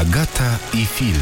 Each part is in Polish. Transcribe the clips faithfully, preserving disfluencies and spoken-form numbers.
Agata i film.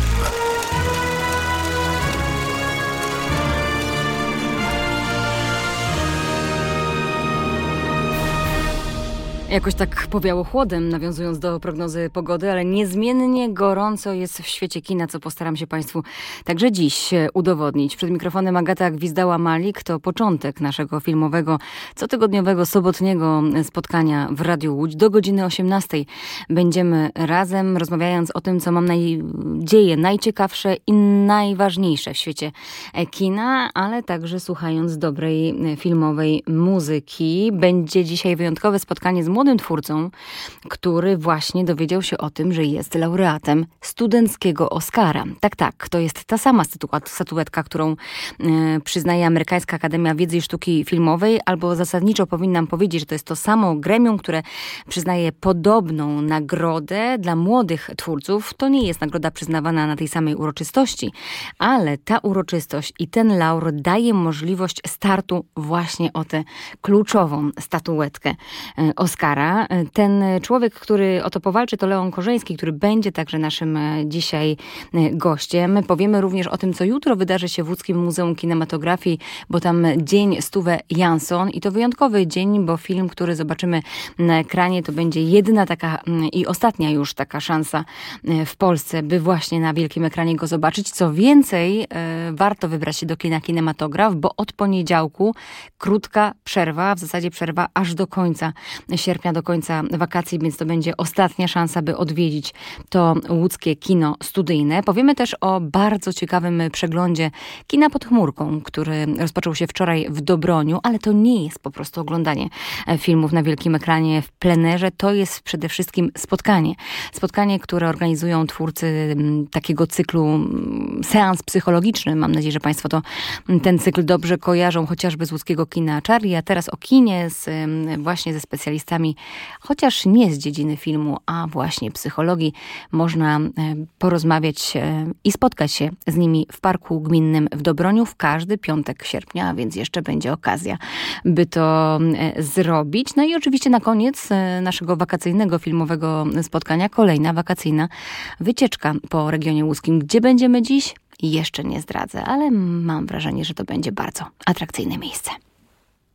Jakoś tak powiało chłodem, nawiązując do prognozy pogody, ale niezmiennie gorąco jest w świecie kina, co postaram się Państwu także dziś udowodnić. Przed mikrofonem Agata Gwizdała-Malik. To początek naszego filmowego, cotygodniowego, sobotniego spotkania w Radiu Łódź. Do godziny osiemnastej będziemy razem, rozmawiając o tym, co mam nadzieję najciekawsze i najważniejsze w świecie kina, ale także słuchając dobrej filmowej muzyki. Będzie dzisiaj wyjątkowe spotkanie z młodym twórcą, który właśnie dowiedział się o tym, że jest laureatem studenckiego Oscara. Tak, tak, to jest ta sama statuetka, którą e, przyznaje Amerykańska Akademia Wiedzy i Sztuki Filmowej, albo zasadniczo powinnam powiedzieć, że to jest to samo gremium, które przyznaje podobną nagrodę dla młodych twórców. To nie jest nagroda przyznawana na tej samej uroczystości, ale ta uroczystość i ten laur daje możliwość startu właśnie o tę kluczową statuetkę Oscara. Ten człowiek, który o to powalczy, to Leon Korzeński, który będzie także naszym dzisiaj gościem. Powiemy również o tym, co jutro wydarzy się w Łódzkim Muzeum Kinematografii, bo tam dzień Stuwe Jansson i to wyjątkowy dzień, bo film, który zobaczymy na ekranie, to będzie jedna taka i ostatnia już taka szansa w Polsce, by właśnie na wielkim ekranie go zobaczyć. Co więcej, warto wybrać się do kina Kinematograf, bo od poniedziałku krótka przerwa, w zasadzie przerwa aż do końca sierpnia, do końca wakacji, więc to będzie ostatnia szansa, by odwiedzić to łódzkie kino studyjne. Powiemy też o bardzo ciekawym przeglądzie Kina pod chmurką, który rozpoczął się wczoraj w Dobroniu, ale to nie jest po prostu oglądanie filmów na wielkim ekranie w plenerze, to jest przede wszystkim spotkanie. Spotkanie, które organizują twórcy takiego cyklu seans psychologiczny. Mam nadzieję, że Państwo to ten cykl dobrze kojarzą, chociażby z łódzkiego kina Charlie, a teraz o kinie z, właśnie ze specjalistami, chociaż nie z dziedziny filmu, a właśnie psychologii. Można porozmawiać i spotkać się z nimi w Parku Gminnym w Dobroniu w każdy piątek sierpnia, więc jeszcze będzie okazja, by to zrobić. No i oczywiście na koniec naszego wakacyjnego filmowego spotkania kolejna wakacyjna wycieczka po regionie łódzkim. Gdzie będziemy dziś? Jeszcze nie zdradzę, ale mam wrażenie, że to będzie bardzo atrakcyjne miejsce.